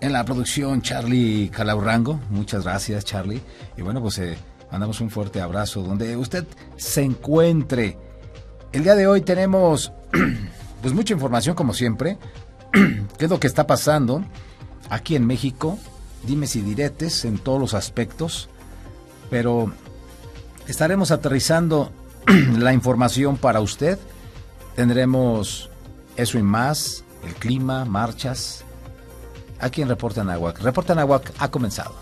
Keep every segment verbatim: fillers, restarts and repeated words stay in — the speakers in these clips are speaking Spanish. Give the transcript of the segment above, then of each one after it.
En la producción, Charlie Calaurango. Muchas gracias, Charlie. Y bueno, pues eh, mandamos un fuerte abrazo donde usted se encuentre. El día de hoy tenemos pues mucha información como siempre. ¿Qué es lo que está pasando aquí en México? Dimes y diretes en todos los aspectos. Pero estaremos aterrizando la información para usted. Tendremos eso y más, el clima, marchas. Aquí en Reporte Anáhuac. Reporte Anáhuac ha comenzado.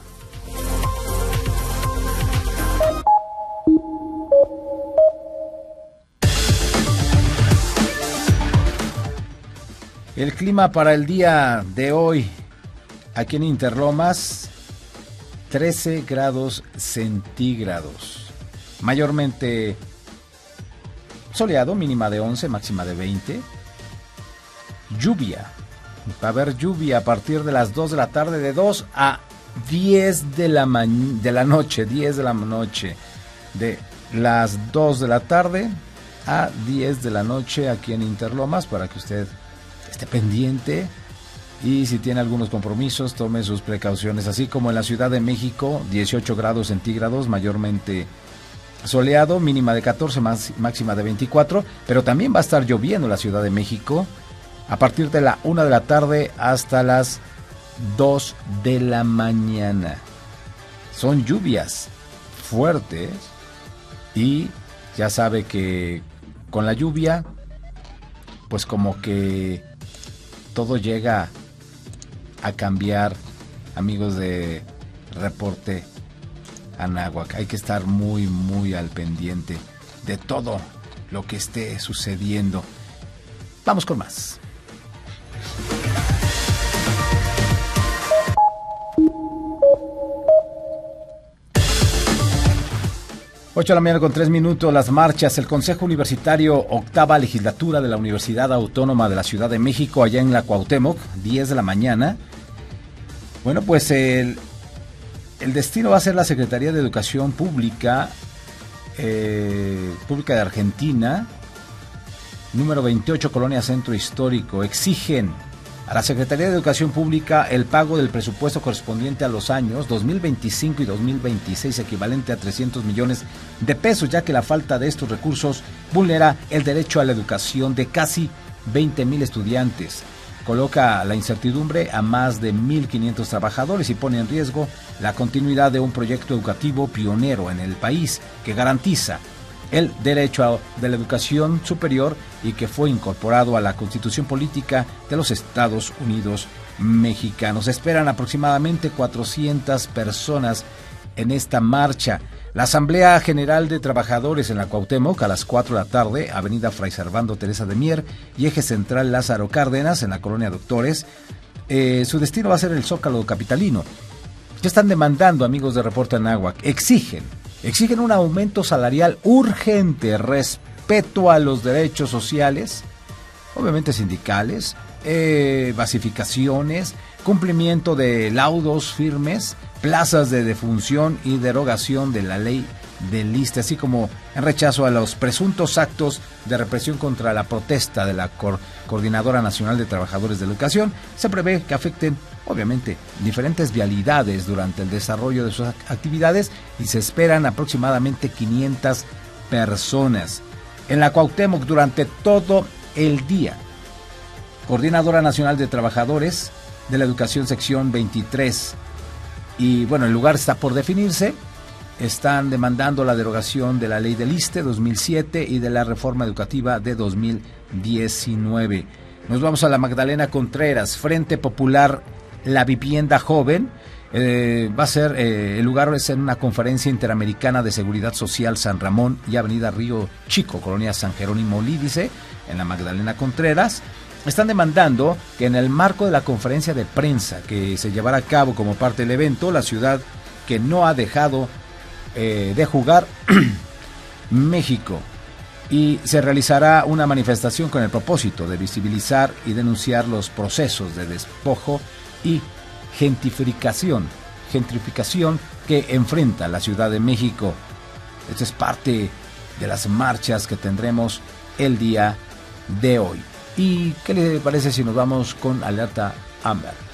El clima para el día de hoy, aquí en Interlomas, trece grados centígrados. Mayormente soleado, mínima de once, máxima de veinte. Lluvia. Va a haber lluvia a partir de las dos de la tarde, de dos a diez de la, ma- de la noche, diez de la noche, de las dos de la tarde a diez de la noche aquí en Interlomas, para que usted esté pendiente y si tiene algunos compromisos, tome sus precauciones, así como en la Ciudad de México, dieciocho grados centígrados, mayormente soleado, mínima de catorce, más, máxima de veinticuatro, pero también va a estar lloviendo en la Ciudad de México, a partir de la una de la tarde hasta las dos de la mañana. Son lluvias fuertes y ya sabe que con la lluvia, pues como que todo llega a cambiar, amigos de Reporte Anáhuac. Hay que estar muy, muy al pendiente de todo lo que esté sucediendo. Vamos con más. ocho de la mañana con tres minutos, las marchas. El Consejo Universitario, octava legislatura de la Universidad Autónoma de la Ciudad de México, allá en la Cuauhtémoc, diez de la mañana. Bueno, pues el, el destino va a ser la Secretaría de Educación Pública, eh, Pública de Argentina, número veintiocho, Colonia Centro Histórico. Exigen a la Secretaría de Educación Pública el pago del presupuesto correspondiente a los años dos mil veinticinco y dos mil veintiséis, equivalente a trescientos millones de pesos, ya que la falta de estos recursos vulnera el derecho a la educación de casi veinte mil estudiantes, coloca la incertidumbre a más de mil quinientos trabajadores y pone en riesgo la continuidad de un proyecto educativo pionero en el país que garantiza el derecho a, de la educación superior y que fue incorporado a la Constitución Política de los Estados Unidos Mexicanos. Esperan aproximadamente cuatrocientas personas en esta marcha. La Asamblea General de Trabajadores en la Cuauhtémoc a las cuatro de la tarde, Avenida Fray Servando Teresa de Mier y Eje Central Lázaro Cárdenas en la Colonia Doctores. Eh, su destino va a ser el Zócalo capitalino. ¿Qué están demandando, amigos de Reporte Anáhuac? Exigen Exigen un aumento salarial urgente, respeto a los derechos sociales, obviamente sindicales, eh, basificaciones, cumplimiento de laudos firmes, plazas de defunción y derogación de la ley del I S S S T E, así como en rechazo a los presuntos actos de represión contra la protesta de la Co- Coordinadora Nacional de Trabajadores de la Educación. Se prevé que afecten, obviamente, diferentes vialidades durante el desarrollo de sus actividades y se esperan aproximadamente quinientas personas. En la Cuauhtémoc durante todo el día, Coordinadora Nacional de Trabajadores de la Educación, sección veintitrés, y bueno, el lugar está por definirse. Están demandando la derogación de la ley del I S S S T E dos mil siete y de la reforma educativa de dos mil diecinueve. Nos vamos a la Magdalena Contreras, Frente Popular La Vivienda Joven. Eh, va a ser, eh, el lugar es en una conferencia interamericana de seguridad social San Ramón y Avenida Río Chico, Colonia San Jerónimo Lídice, en la Magdalena Contreras. Están demandando que en el marco de la conferencia de prensa que se llevará a cabo como parte del evento, la ciudad que no ha dejado eh, de jugar, México, y se realizará una manifestación con el propósito de visibilizar y denunciar los procesos de despojo y gentrificación, gentrificación que enfrenta la Ciudad de México. Esto es parte de las marchas que tendremos el día de hoy. ¿Y qué le parece si nos vamos con Alerta Amber?